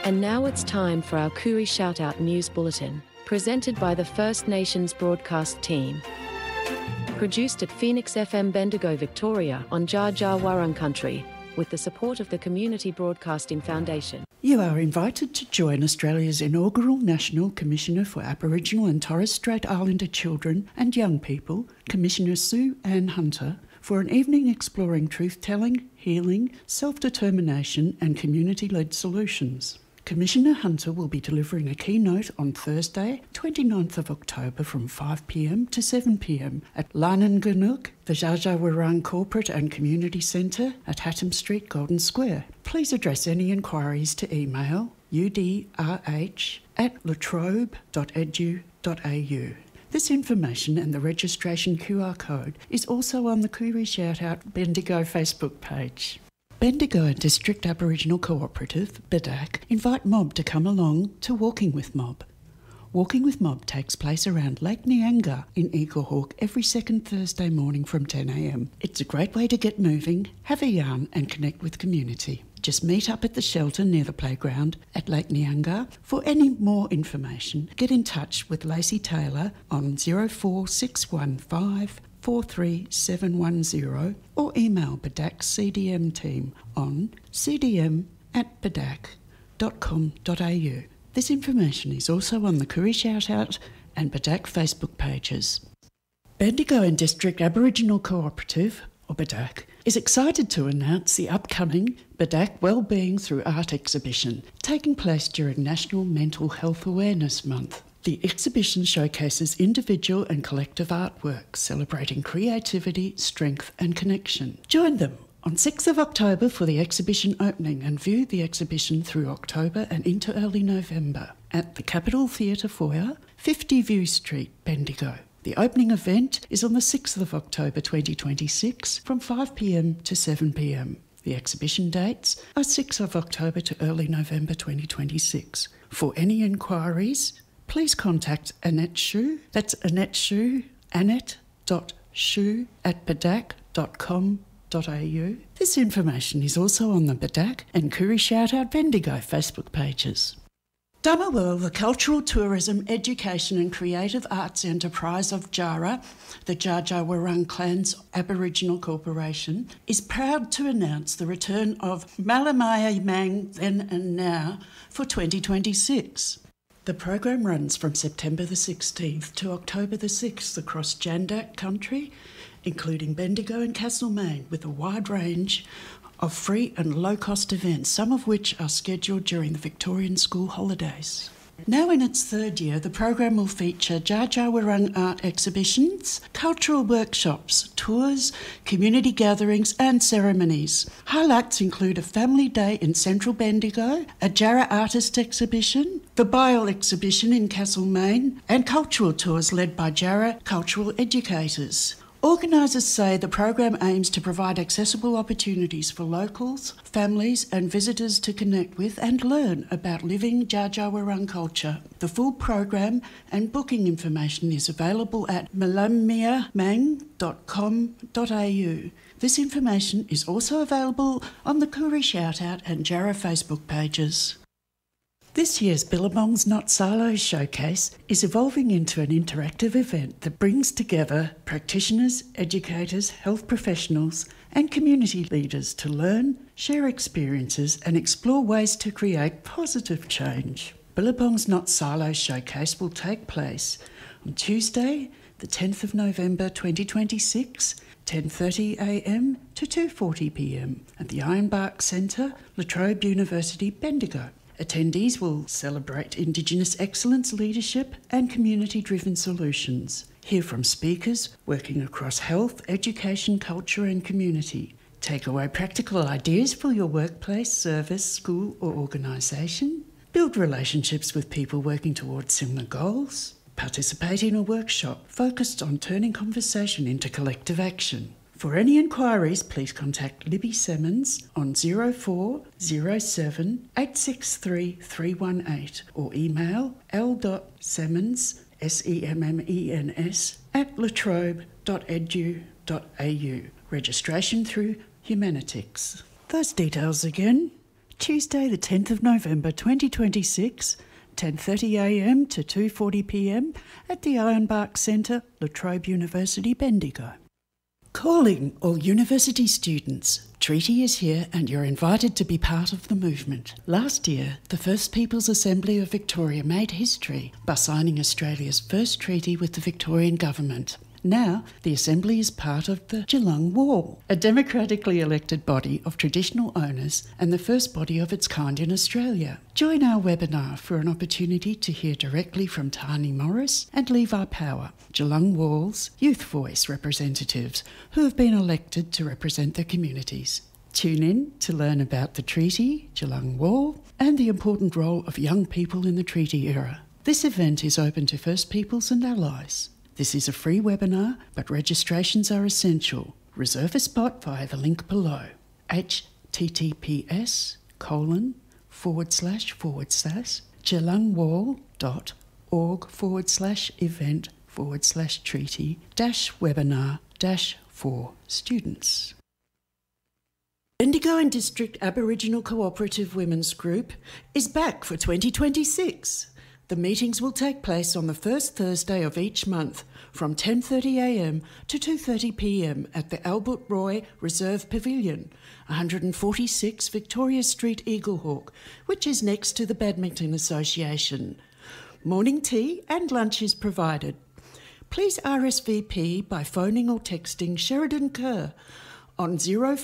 And now it's time for our Koori Shoutout News Bulletin, presented by the First Nations broadcast team. Produced at Phoenix FM Bendigo, Victoria on Dja Dja Wurrung Country, with the support of the Community Broadcasting Foundation. You are invited to join Australia's inaugural National Commissioner for Aboriginal and Torres Strait Islander Children and Young People, Commissioner Sue Ann Hunter, for an evening exploring truth-telling, healing, self-determination and community-led solutions. Commissioner Hunter will be delivering a keynote on Thursday, 29th of October from 5 p.m. to 7 p.m. at Lynanganuk, the Dja Dja Wurrung Corporate and Community Centre at Hatton Street, Golden Square. Please address any inquiries to email udrh@latrobe.edu.au. This information and the registration QR code is also on the Koori Shoutout Bendigo Facebook page. Bendigo District Aboriginal Cooperative, BDAC, invite Mob to come along to Walking with Mob. Walking with Mob takes place around Lake Nyanga in Eaglehawk every second Thursday morning from 10 a.m. It's a great way to get moving, have a yarn and connect with community. Just meet up at the shelter near the playground at Lake Nyanga. For any more information, get in touch with Lacey Taylor on 04615 43710 or email BDAC's CDM team on cdm@bdac.com.au. This information is also on the Koori Shoutout and BDAC Facebook pages. Bendigo and District Aboriginal Cooperative, or BDAC, is excited to announce the upcoming BDAC Wellbeing Through Art exhibition, taking place during National Mental Health Awareness Month. The exhibition showcases individual and collective artwork celebrating creativity, strength and connection. Join them on 6th of October for the exhibition opening and view the exhibition through October and into early November at the Capitol Theatre Foyer, 50 View Street, Bendigo. The opening event is on the 6th of October 2026 from 5 p.m. to 7 p.m. The exhibition dates are 6th of October to early November 2026. For any inquiries, please contact Annette Shu. That's Annette Shu, annette.shu@bdac.com.au. This information is also on the BDAC and Koori Shoutout Bendigo Facebook pages. Damawal, the cultural tourism, education and creative arts enterprise of Djara, the Dja Dja Wurrung Clan's Aboriginal Corporation, is proud to announce the return of Malamaya Mang Then and Now for 2026. The program runs from September the 16th to October the 6th across Jandak country, including Bendigo and Castlemaine, with a wide range of free and low-cost events, some of which are scheduled during the Victorian school holidays. Now in its third year, the program will feature Dja Dja Wurrung art exhibitions, cultural workshops, tours, community gatherings and ceremonies. Highlights include a family day in central Bendigo, a Djara artist exhibition, the Bile exhibition in Castlemaine, and cultural tours led by Djara cultural educators. Organisers say the program aims to provide accessible opportunities for locals, families and visitors to connect with and learn about living Dja Dja Wurrung culture. The full program and booking information is available at malamiamang.com.au. This information is also available on the Koori Shoutout and Djara Facebook pages. This year's Billabong's Not Silos showcase is evolving into an interactive event that brings together practitioners, educators, health professionals and community leaders to learn, share experiences and explore ways to create positive change. Billabong's Not Silos showcase will take place on Tuesday, the 10th of November 2026, 10:30am to 2:40pm at the Ironbark Centre, La Trobe University, Bendigo. Attendees will celebrate Indigenous excellence, leadership and community-driven solutions. Hear from speakers working across health, education, culture and community. Take away practical ideas for your workplace, service, school or organisation. Build relationships with people working towards similar goals. Participate in a workshop focused on turning conversation into collective action. For any inquiries, please contact Libby Semmens on 0407 863 318 or email l.semmens, SEMMENS, @latrobe.edu.au. Registration through Humanitics. Those details again. Tuesday the 10th of November 2026, 10:30am to 2:40pm at the Ironbark Centre, La Trobe University, Bendigo. Calling all university students. Treaty is here and you're invited to be part of the movement. Last year, the First People's Assembly of Victoria made history by signing Australia's first treaty with the Victorian Government. Now, the Assembly is part of the Geelong Wall, a democratically elected body of traditional owners and the first body of its kind in Australia. Join our webinar for an opportunity to hear directly from Tani Morris and Levi Power, Geelong Wall's youth voice representatives who have been elected to represent their communities. Tune in to learn about the treaty, Geelong Wall, and the important role of young people in the treaty era. This event is open to First Peoples and allies. This is a free webinar, but registrations are essential. Reserve a spot via the link below, https://geelongwall.org/event/treaty-webinar-for students. Bendigo and District Aboriginal Cooperative Women's Group is back for 2026. The meetings will take place on the first Thursday of each month from 10:30am to 2:30pm at the Albert Roy Reserve Pavilion, 146 Victoria Street, Eaglehawk, which is next to the Badminton Association. Morning tea and lunch is provided. Please RSVP by phoning or texting Sheridan Kerr on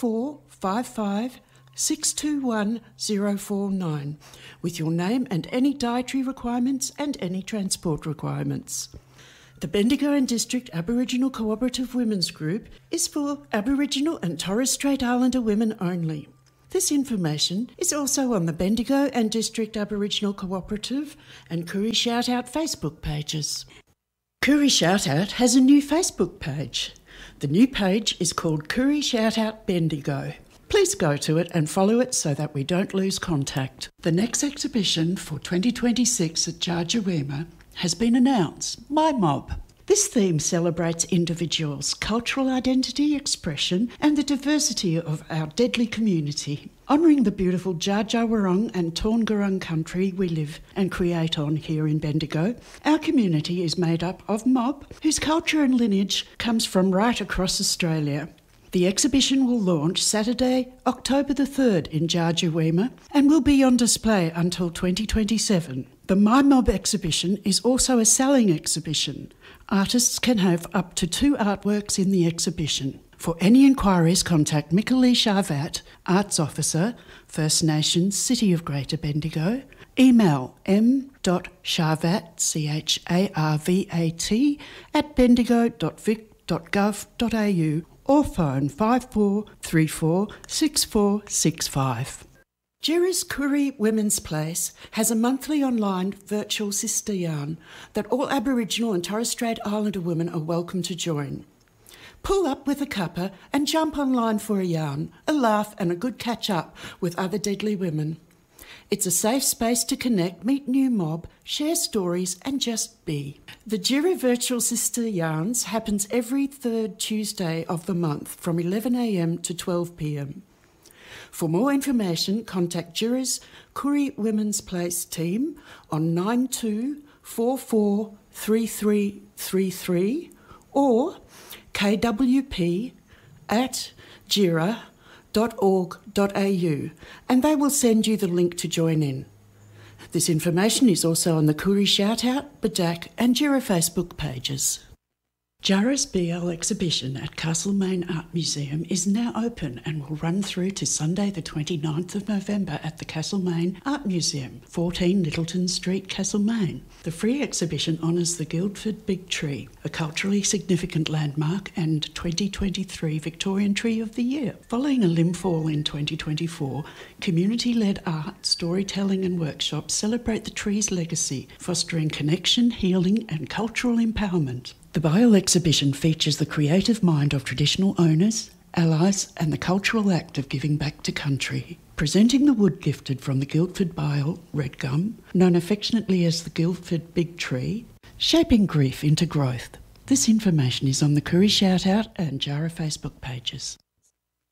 0455 621 049 with your name and any dietary requirements and any transport requirements. The Bendigo and District Aboriginal Cooperative Women's Group is for Aboriginal and Torres Strait Islander women only. This information is also on the Bendigo and District Aboriginal Cooperative and Koori Shoutout Facebook pages. Koori Shoutout has a new Facebook page. The new page is called Koori Shoutout Bendigo. Please go to it and follow it so that we don't lose contact. The next exhibition for 2026 at Jarjaweema has been announced, My Mob. This theme celebrates individuals' cultural identity, expression and the diversity of our deadly community, honouring the beautiful Dja Dja Wurrung and Taungurung country we live and create on here in Bendigo. Our community is made up of mob whose culture and lineage comes from right across Australia. The exhibition will launch Saturday, October the 3rd in Jarjaweema and will be on display until 2027. The My Mob exhibition is also a selling exhibition. Artists can have up to 2 artworks in the exhibition. For any inquiries, contact Mikalee Sharvat, Arts Officer, First Nations, City of Greater Bendigo. Email m.sharvat, CHARVAT, @bendigo.vic.gov.au or phone 5434 6465. Jira's Koori Women's Place has a monthly online virtual sister yarn that all Aboriginal and Torres Strait Islander women are welcome to join. Pull up with a cuppa and jump online for a yarn, a laugh and a good catch-up with other deadly women. It's a safe space to connect, meet new mob, share stories and just be. The Jira Virtual Sister Yarns happens every 3rd Tuesday of the month from 11am to 12pm. For more information, contact Jira's Koori Women's Place team on 92443333 or kwp@jira.org.au and they will send you the link to join in. This information is also on the Koori Shoutout, Badak and Jira Facebook pages. Jara's BL exhibition at Castlemaine Art Museum is now open and will run through to Sunday the 29th of November at the Castlemaine Art Museum, 14 Littleton Street, Castlemaine. The free exhibition honours the Guildford Big Tree, a culturally significant landmark and 2023 Victorian Tree of the Year. Following a limb fall in 2024, community-led art, storytelling and workshops celebrate the tree's legacy, fostering connection, healing and cultural empowerment. The Bile exhibition features the creative mind of traditional owners, allies and the cultural act of giving back to country. Presenting the wood gifted from the Guildford Bile red gum, known affectionately as the Guildford Big Tree, shaping grief into growth. This information is on the Koori Shoutout and Jara Facebook pages.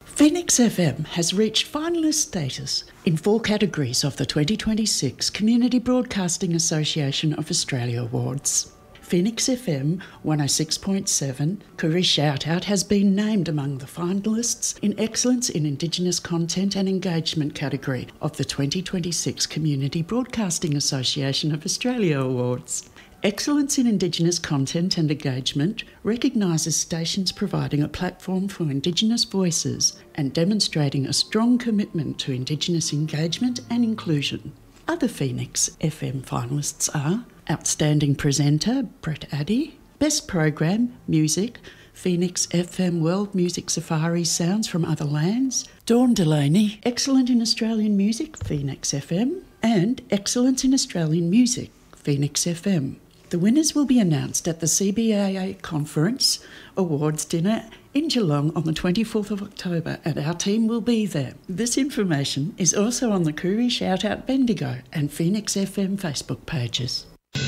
Phoenix FM has reached finalist status in 4 categories of the 2026 Community Broadcasting Association of Australia Awards. Phoenix FM 106.7 Koori Shoutout has been named among the finalists in Excellence in Indigenous Content and Engagement category of the 2026 Community Broadcasting Association of Australia Awards. Excellence in Indigenous Content and Engagement recognises stations providing a platform for Indigenous voices and demonstrating a strong commitment to Indigenous engagement and inclusion. Other Phoenix FM finalists are Outstanding Presenter, Brett Addy, Best Program, Music, Phoenix FM World Music Safari Sounds from Other Lands, Dawn Delaney, Excellent in Australian Music, Phoenix FM, and Excellence in Australian Music, Phoenix FM. The winners will be announced at the CBAA Conference Awards Dinner in Geelong on the 24th of October, and our team will be there. This information is also on the Koori Shoutout Bendigo and Phoenix FM Facebook pages.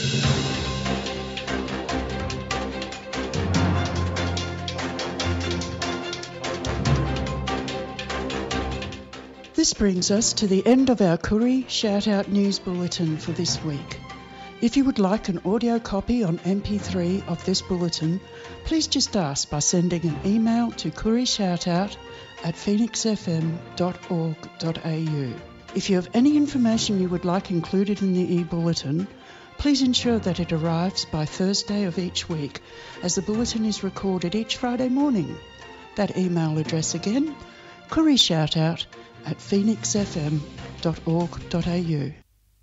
This brings us to the end of our Koori Shoutout News Bulletin for this week. If you would like an audio copy on MP3 of this bulletin, please just ask by sending an email to koorishoutout@phoenixfm.org.au. If you have any information you would like included in the e-bulletin, please ensure that it arrives by Thursday of each week, as the bulletin is recorded each Friday morning. That email address again, koorishoutout@phoenixfm.org.au.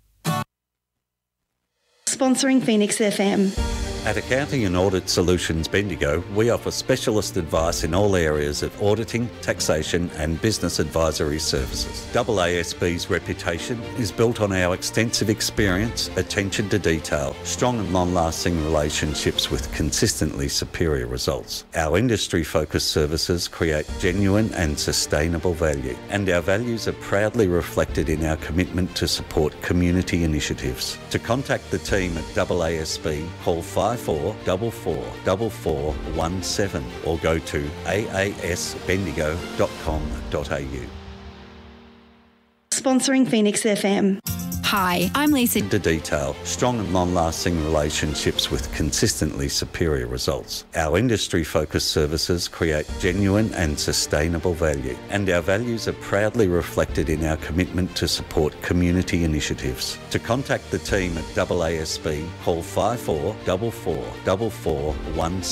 Sponsoring Phoenix FM. At Accounting and Audit Solutions Bendigo, we offer specialist advice in all areas of auditing, taxation and business advisory services. AASB's reputation is built on our extensive experience, attention to detail, strong and long-lasting relationships with consistently superior results. Our industry-focused services create genuine and sustainable value, and our values are proudly reflected in our commitment to support community initiatives. To contact the team at AASB, call 54444417 or go to aasbendigo.com.au. Sponsoring Phoenix FM. Hi, I'm Lisa. To detail, strong and long-lasting relationships with consistently superior results. Our industry-focused services create genuine and sustainable value, and our values are proudly reflected in our commitment to support community initiatives. To contact the team at AASB, call 54444417